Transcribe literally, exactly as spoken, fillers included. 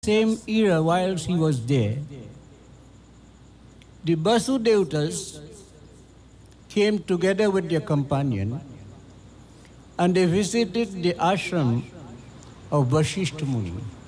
same era whilst he was there, the Vasudevtas came together with their companion and they visited the ashram of Vashishta Muni.